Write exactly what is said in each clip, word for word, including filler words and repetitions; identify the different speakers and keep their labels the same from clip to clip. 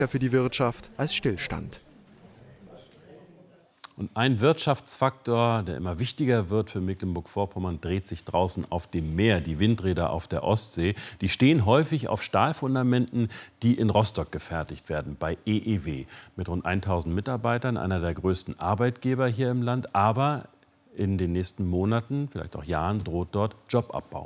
Speaker 1: für die Wirtschaft als Stillstand.
Speaker 2: Und ein Wirtschaftsfaktor, der immer wichtiger wird für Mecklenburg-Vorpommern, dreht sich draußen auf dem Meer. Die Windräder auf der Ostsee, die stehen häufig auf Stahlfundamenten, die in Rostock gefertigt werden, bei E E W. Mit rund tausend Mitarbeitern, einer der größten Arbeitgeber hier im Land. Aber in den nächsten Monaten, vielleicht auch Jahren, droht dort Jobabbau.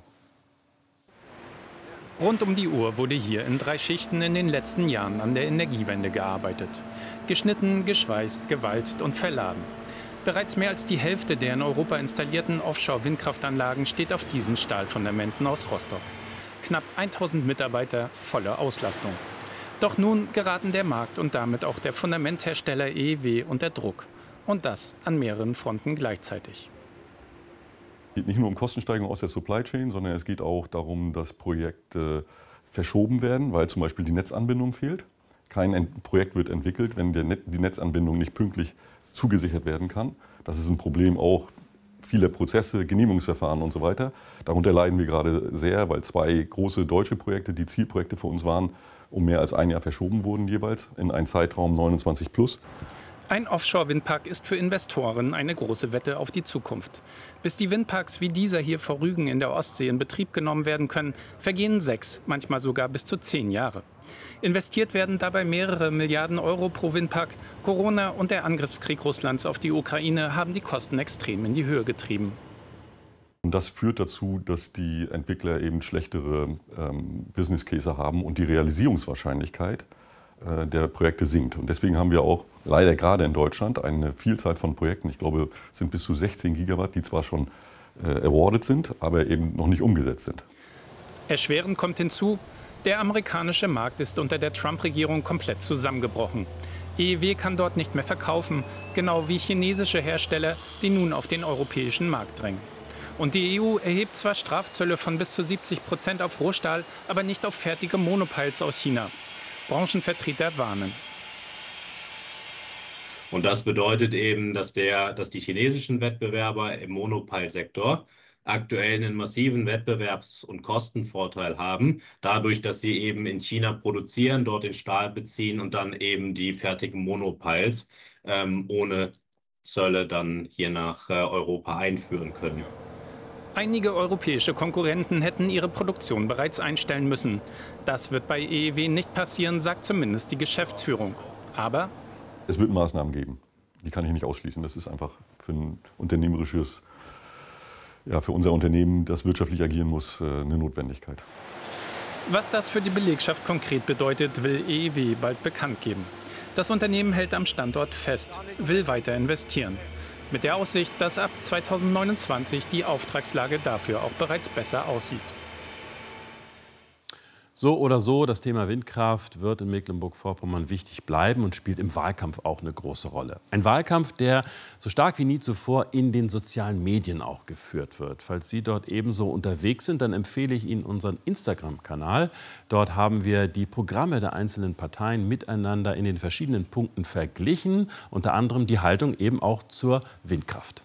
Speaker 3: Rund um die Uhr wurde hier in drei Schichten in den letzten Jahren an der Energiewende gearbeitet. Geschnitten, geschweißt, gewalzt und verladen. Bereits mehr als die Hälfte der in Europa installierten Offshore-Windkraftanlagen steht auf diesen Stahlfundamenten aus Rostock. Knapp tausend Mitarbeiter, volle Auslastung. Doch nun geraten der Markt und damit auch der Fundamenthersteller E E W unter Druck. Und das an mehreren Fronten gleichzeitig.
Speaker 4: Es geht nicht nur um Kostensteigerung aus der Supply Chain, sondern es geht auch darum, dass Projekte verschoben werden, weil zum Beispiel die Netzanbindung fehlt. Kein Projekt wird entwickelt, wenn der Net die Netzanbindung nicht pünktlich zugesichert werden kann. Das ist ein Problem auch vieler Prozesse, Genehmigungsverfahren und so weiter. Darunter leiden wir gerade sehr, weil zwei große deutsche Projekte, die Zielprojekte für uns waren, um mehr als ein Jahr verschoben wurden jeweils in einen Zeitraum neunundzwanzig plus.
Speaker 3: Ein Offshore-Windpark ist für Investoren eine große Wette auf die Zukunft. Bis die Windparks wie dieser hier vor Rügen in der Ostsee in Betrieb genommen werden können, vergehen sechs, manchmal sogar bis zu zehn Jahre. Investiert werden dabei mehrere Milliarden Euro pro Windpark. Corona und der Angriffskrieg Russlands auf die Ukraine haben die Kosten extrem in die Höhe getrieben.
Speaker 4: Und das führt dazu, dass die Entwickler eben schlechtere ähm, Business Case haben und die Realisierungswahrscheinlichkeit äh, der Projekte sinkt. Und deswegen haben wir auch leider gerade in Deutschland eine Vielzahl von Projekten, ich glaube, es sind bis zu sechzehn Gigawatt, die zwar schon äh, awarded sind, aber eben noch nicht umgesetzt sind.
Speaker 3: Erschwerend kommt hinzu, der amerikanische Markt ist unter der Trump-Regierung komplett zusammengebrochen. E E W kann dort nicht mehr verkaufen, genau wie chinesische Hersteller, die nun auf den europäischen Markt drängen. Und die E U erhebt zwar Strafzölle von bis zu siebzig Prozent auf Rohstahl, aber nicht auf fertige Monopiles aus China. Branchenvertreter warnen.
Speaker 5: Und das bedeutet eben, dass, der, dass die chinesischen Wettbewerber im Monopile-Sektor aktuell einen massiven Wettbewerbs- und Kostenvorteil haben, dadurch, dass sie eben in China produzieren, dort den Stahl beziehen und dann eben die fertigen Monopiles ähm, ohne Zölle dann hier nach äh, Europa einführen können.
Speaker 3: Einige europäische Konkurrenten hätten ihre Produktion bereits einstellen müssen. Das wird bei E E W nicht passieren, sagt zumindest die Geschäftsführung. Aber
Speaker 4: es wird Maßnahmen geben. Die kann ich nicht ausschließen. Das ist einfach für ein unternehmerisches Ja, für unser Unternehmen, das wirtschaftlich agieren muss, eine Notwendigkeit.
Speaker 3: Was das für die Belegschaft konkret bedeutet, will E E W bald bekannt geben. Das Unternehmen hält am Standort fest, will weiter investieren. Mit der Aussicht, dass ab zweitausendneunundzwanzig die Auftragslage dafür auch bereits besser aussieht.
Speaker 2: So oder so, das Thema Windkraft wird in Mecklenburg-Vorpommern wichtig bleiben und spielt im Wahlkampf auch eine große Rolle. Ein Wahlkampf, der so stark wie nie zuvor in den sozialen Medien auch geführt wird. Falls Sie dort ebenso unterwegs sind, dann empfehle ich Ihnen unseren Instagram-Kanal. Dort haben wir die Programme der einzelnen Parteien miteinander in den verschiedenen Punkten verglichen, unter anderem die Haltung eben auch zur Windkraft.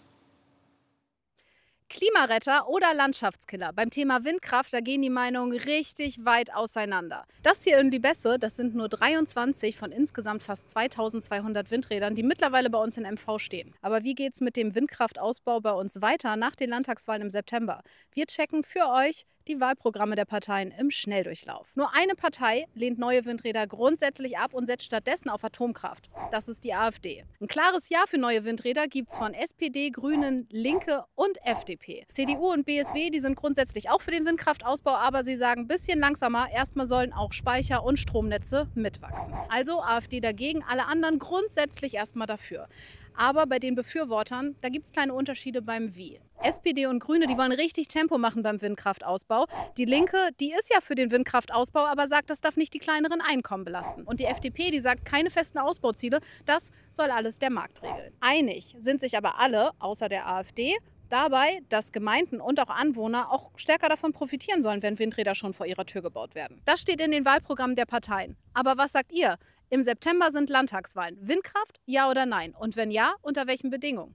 Speaker 6: Klimaretter oder Landschaftskiller. Beim Thema Windkraft, da gehen die Meinungen richtig weit auseinander. Das hier in Lübesse, das sind nur dreiundzwanzig von insgesamt fast zweitausendzweihundert Windrädern, die mittlerweile bei uns in M V stehen. Aber wie geht es mit dem Windkraftausbau bei uns weiter nach den Landtagswahlen im September? Wir checken für euch die Wahlprogramme der Parteien im Schnelldurchlauf. Nur eine Partei lehnt neue Windräder grundsätzlich ab und setzt stattdessen auf Atomkraft. Das ist die AfD. Ein klares Ja für neue Windräder gibt es von S P D, Grünen, Linke und F D P. C D U und B S W, die sind grundsätzlich auch für den Windkraftausbau, aber sie sagen ein bisschen langsamer. Erstmal sollen auch Speicher und Stromnetze mitwachsen. Also AfD dagegen, alle anderen grundsätzlich erstmal dafür. Aber bei den Befürwortern, da gibt es kleine Unterschiede beim Wie. S P D und Grüne, die wollen richtig Tempo machen beim Windkraftausbau. Die Linke, die ist ja für den Windkraftausbau, aber sagt, das darf nicht die kleineren Einkommen belasten. Und die F D P, die sagt, keine festen Ausbauziele, das soll alles der Markt regeln. Einig sind sich aber alle, außer der AfD, dabei, dass Gemeinden und auch Anwohner auch stärker davon profitieren sollen, wenn Windräder schon vor ihrer Tür gebaut werden. Das steht in den Wahlprogrammen der Parteien. Aber was sagt ihr? Im September sind Landtagswahlen. Windkraft, ja oder nein? Und wenn ja, unter welchen Bedingungen?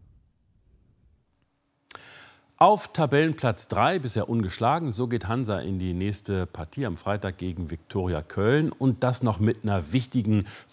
Speaker 2: Auf Tabellenplatz drei, bisher ungeschlagen, so geht Hansa in die nächste Partie am Freitag gegen Viktoria Köln. Und das noch mit einer wichtigen